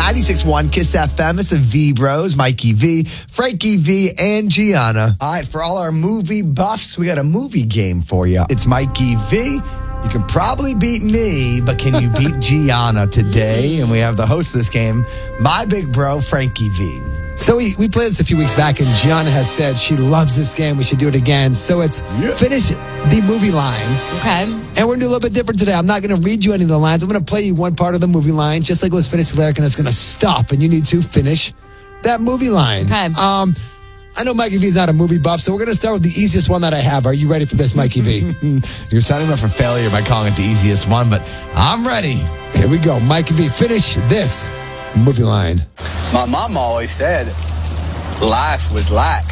96.1 Kiss FM. It's the V Bros, Mikey V, Frankie V, and Gianna. All right, for all our movie buffs, we got a movie game for you. It's Mikey V. You can probably beat me, but can you beat Gianna today? And we have the host of this game, my big bro, Frankie V. So we played this a few weeks back, and Gianna has said she loves this game. We should do it again. So it's finish the movie line. Okay. And we're going to do a little bit different today. I'm not going to read you any of the lines. I'm going to play you one part of the movie line, just like it was Finish the Lyric, and it's going to stop, and you need to finish that movie line. Okay. I know Mikey V is not a movie buff, so we're going to start with the easiest one that I have. Are you ready for this, Mikey V? You're setting up for failure by calling it the easiest one, but I'm ready. Here we go. Mikey V, finish this movie line. My mom always said life was like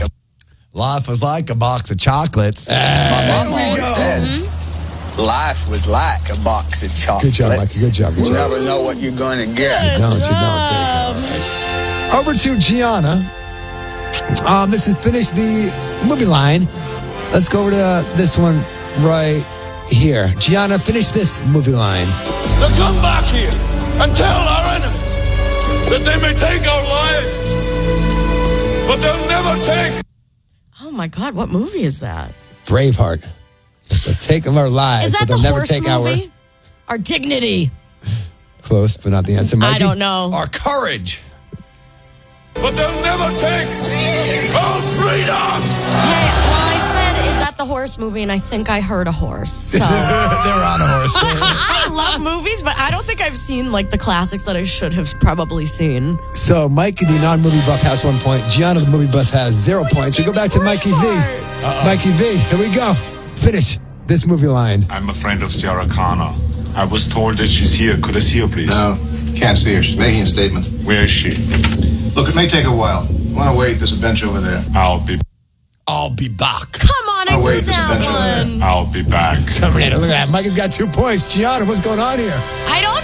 a box of chocolates. My mom always said life was like a box of chocolates. Good job, Mikey. Good job. You never know what you're going to get. Don't you know? Over to Gianna. This is finish the movie line. Let's go over to this one right here. Gianna, finish this movie line. To come back here and tell our enemies that they may take our lives, but they'll never take. Oh my God, what movie is that? Braveheart. The take of our lives. Is that but the they'll never horse take movie? Our dignity. Close, but not the answer. Mikey? I don't know. Our courage. But they'll never take our freedom! Hey, well, I said, is that the horse movie? And I think I heard a horse. So. They're on a horse. I love movies, but I don't think I've seen like the classics that I should have probably seen. So Mikey, the non-movie buff, has 1 point. Gianna, the movie buff, has 0 points. We go back to Mikey V. Mikey V, here we go. Finish this movie line. I'm a friend of Sarah Connor. I was told that she's here. Could I see her, please? No, can't see her. She's making a statement. Where is she? Look, it may take a while. Want to wait? There's a bench over there. I'll be back. Come on, I wait, knew that one. I'll be back. Terminator, look at that. Mikey's got 2 points. Gianna, what's going on here? I don't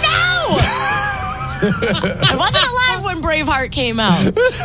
know. I wasn't alive when Braveheart came out.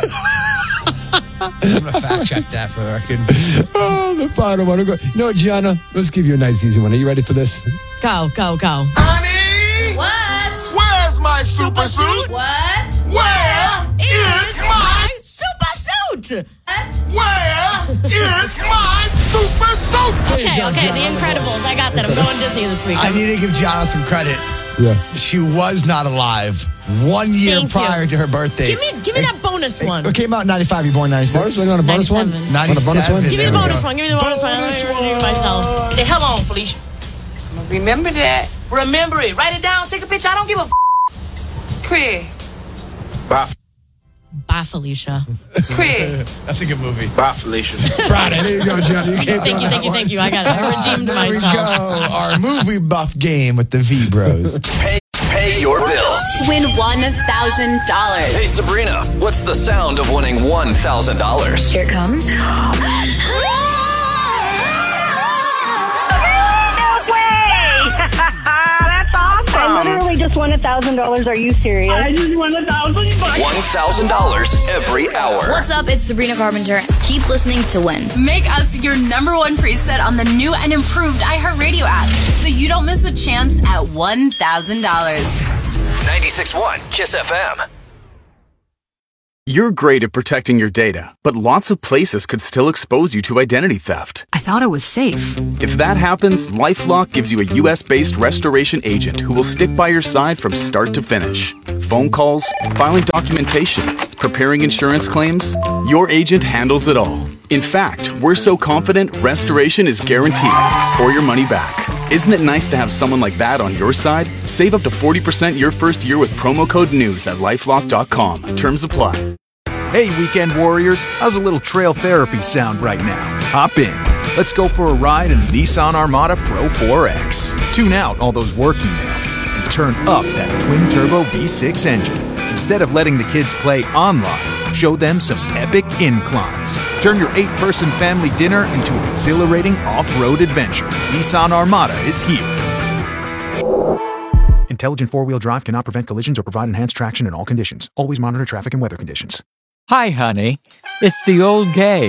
I'm going to fact check that for the record. Oh, the final one. No, Gianna, let's give you a nice easy one. Are you ready for this? Go. Honey! What? Where's my super suit? What? Where is my... super suit? Where is my super suit? Okay, The Incredibles. I got that. I'm going Disney this week. I need to give Gianna some credit. Yeah. She was not alive 1 year Thank prior you. to her birthday. Give me that bonus one. It came out in 95. You born in 96? Bonus? Want a bonus one? 97. Want a bonus one? Give me There the we bonus go. one. Give me the bonus one. Let me redo myself. Hey, hold on, Felicia. Remember that. Remember it. Write it down. Take a picture. I don't give a Craig. Bye, Bye, Felicia. Craig. That's a good movie. Bye, Felicia. Friday. There you go, Gianna. You can't Thank you. I got it. I redeemed There we myself. go. Our movie buff game with the V Bros. Pay your bills. Win $1,000. Hey, Sabrina, what's the sound of winning $1,000? Here it comes. I literally just won $1,000. Are you serious? I just won $1,000. $1,000 every hour. What's up? It's Sabrina Carpenter. Keep listening to win. Make us your #1 preset on the new and improved iHeartRadio app so you don't miss a chance at $1,000. 96.1 Kiss FM. You're great at protecting your data, but lots of places could still expose you to identity theft. I thought it was safe. If that happens, LifeLock gives you a U.S.-based restoration agent who will stick by your side from start to finish. Phone calls, filing documentation, preparing insurance claims, your agent handles it all. In fact, we're so confident restoration is guaranteed or your money back. Isn't it nice to have someone like that on your side? Save up to 40% your first year with promo code NEWS at LifeLock.com. Terms apply. Hey, weekend warriors, how's a little trail therapy sound right now? Hop in. Let's go for a ride in the Nissan Armada Pro 4X. Tune out all those work emails and turn up that twin-turbo V6 engine. Instead of letting the kids play online, show them some epic inclines. Turn your 8-person family dinner into an exhilarating off-road adventure. Nissan Armada is here. Intelligent four-wheel drive cannot prevent collisions or provide enhanced traction in all conditions. Always monitor traffic and weather conditions. Hi, honey. It's the old gays.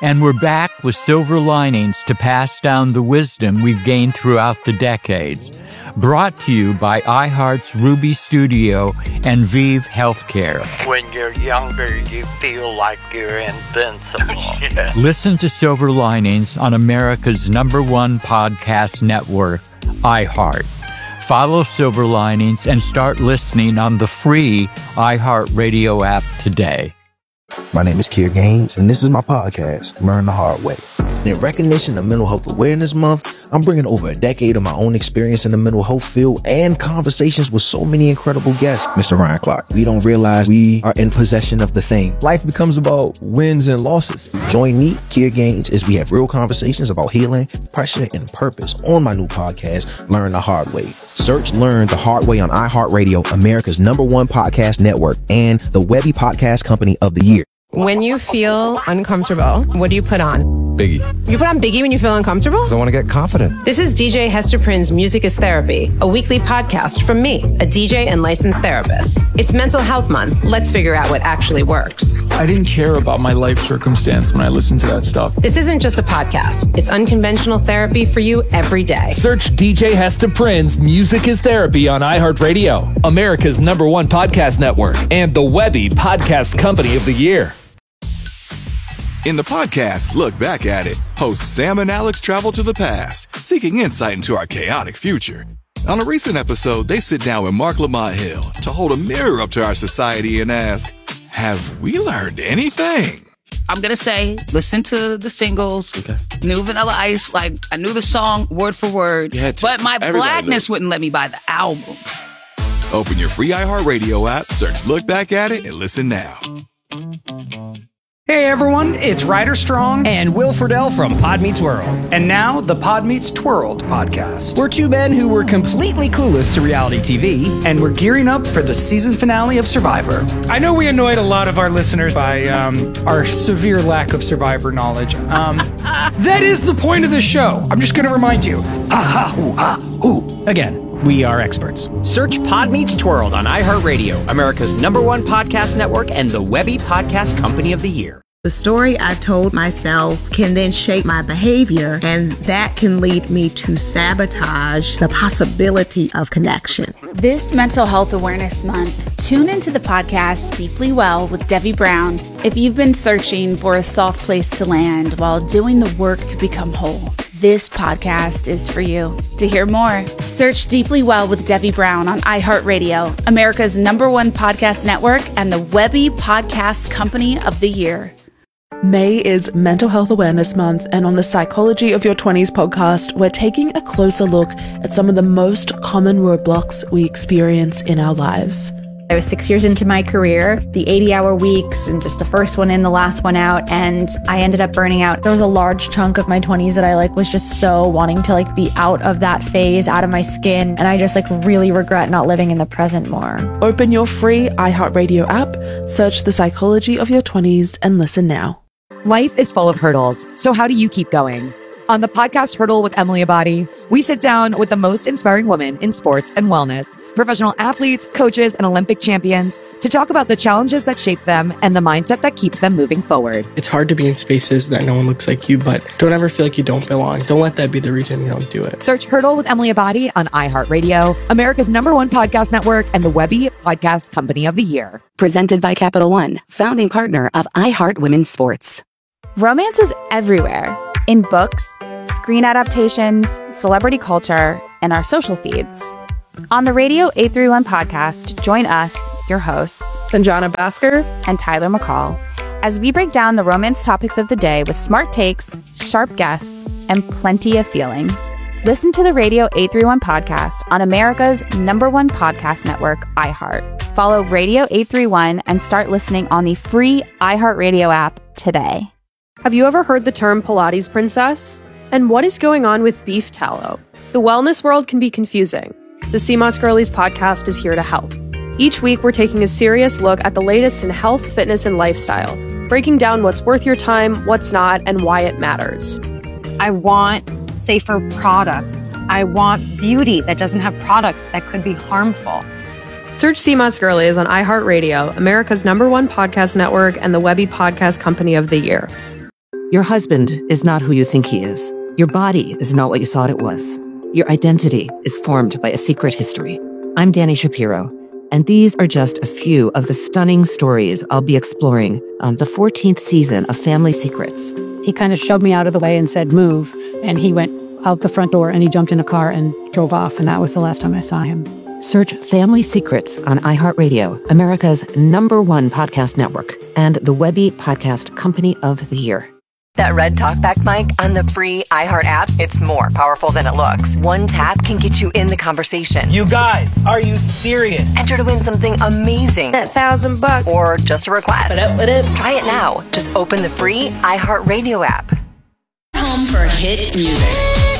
And we're back with silver linings to pass down the wisdom we've gained throughout the decades. Brought to you by iHeart's Ruby Studio and Vive Healthcare. When you're younger, you feel like you're invincible. Yeah. Listen to Silver Linings on America's #1 podcast network, iHeart. Follow Silver Linings and start listening on the free iHeartRadio app today. My name is Kier Gaines, and this is my podcast, Learn the Hard Way. In recognition of Mental Health Awareness Month, I'm bringing over a decade of my own experience in the mental health field and conversations with so many incredible guests. Mr. Ryan Clark, we don't realize we are in possession of the thing. Life becomes about wins and losses. Join me, Kier Gaines, as we have real conversations about healing, pressure, and purpose on my new podcast, Learn the Hard Way. Search Learn the Hard Way on iHeartRadio, America's #1 podcast network, and the Webby Podcast Company of the Year. When you feel uncomfortable, what do you put on? Biggie. You put on Biggie when you feel uncomfortable? Because I want to get confident. This is DJ Hester Prynne's Music is Therapy, a weekly podcast from me, a DJ and licensed therapist. It's Mental Health Month. Let's figure out what actually works. I didn't care about my life circumstance when I listened to that stuff. This isn't just a podcast. It's unconventional therapy for you every day. Search DJ Hester Prynne's Music is Therapy on iHeartRadio, America's #1 podcast network, and the Webby Podcast Company of the Year. In the podcast, Look Back at It, hosts Sam and Alex travel to the past, seeking insight into our chaotic future. On a recent episode, they sit down with Mark Lamont Hill to hold a mirror up to our society and ask, have we learned anything? I'm going to say, listen to the singles, New Vanilla Ice, like I knew the song word for word, but my blackness wouldn't let me buy the album. Open your free iHeartRadio app, search Look Back at It, and listen now. Hey everyone, it's Ryder Strong and Will Friedle from Pod Meets World. And now the Pod Meets Twirled podcast. We're two men who were completely clueless to reality TV. And we're gearing up for the season finale of Survivor. I know we annoyed a lot of our listeners by our severe lack of Survivor knowledge. That is the point of the show. I'm just going to remind you. Ha ha, ooh, ha, ooh. Again. We are experts. Search Pod Meets Twirled on iHeartRadio, America's #1 podcast network, and the Webby Podcast Company of the Year. The story I've told myself can then shape my behavior, and that can lead me to sabotage the possibility of connection. This Mental Health Awareness Month, tune into the podcast Deeply Well with Debbie Brown if you've been searching for a soft place to land while doing the work to become whole. This podcast is for you. To hear more, search Deeply Well with Debbie Brown on iHeartRadio, America's #1 podcast network, and the Webby Podcast Company of the Year. May is Mental Health Awareness Month, and on the Psychology of Your 20s podcast, we're taking a closer look at some of the most common roadblocks we experience in our lives. I was 6 years into my career, the 80-hour weeks and just the first one in, the last one out, and I ended up burning out. There was a large chunk of my 20s that I was just so wanting to be out of that phase, out of my skin, and I just really regret not living in the present more. Open your free iHeartRadio app, search The Psychology of Your 20s, and listen now. Life is full of hurdles, so how do you keep going? On the podcast Hurdle with Emily Abadi, we sit down with the most inspiring women in sports and wellness, professional athletes, coaches, and Olympic champions to talk about the challenges that shape them and the mindset that keeps them moving forward. It's hard to be in spaces that no one looks like you, but don't ever feel like you don't belong. Don't let that be the reason you don't do it. Search Hurdle with Emily Abadi on iHeartRadio, America's #1 podcast network, and the Webby Podcast Company of the Year. Presented by Capital One, founding partner of iHeart Women's Sports. Romance is everywhere. In books, screen adaptations, celebrity culture, and our social feeds. On the Radio 831 podcast, join us, your hosts, Sanjana Bhaskar and Tyler McCall, as we break down the romance topics of the day with smart takes, sharp guests, and plenty of feelings. Listen to the Radio 831 podcast on America's #1 podcast network, iHeart. Follow Radio 831 and start listening on the free iHeartRadio app today. Have you ever heard the term Pilates princess? And what is going on with beef tallow? The wellness world can be confusing. The CMOS Girlies podcast is here to help. Each week, we're taking a serious look at the latest in health, fitness, and lifestyle, breaking down what's worth your time, what's not, and why it matters. I want safer products. I want beauty that doesn't have products that could be harmful. Search CMOS Girlies on iHeartRadio, America's #1 podcast network, and the Webby Podcast Company of the Year. Your husband is not who you think he is. Your body is not what you thought it was. Your identity is formed by a secret history. I'm Dani Shapiro, and these are just a few of the stunning stories I'll be exploring on the 14th season of Family Secrets. He kind of shoved me out of the way and said, move. And he went out the front door and he jumped in a car and drove off. And that was the last time I saw him. Search Family Secrets on iHeartRadio, America's #1 podcast network, and the Webby Podcast Company of the Year. That red talkback mic on the free iHeart app, it's more powerful than it looks. One tap can get you in the conversation. You guys, are you serious? Enter to win something amazing. That $1,000. Or just a request. What up? Try it now. Just open the free iHeart Radio app. Home for hit music.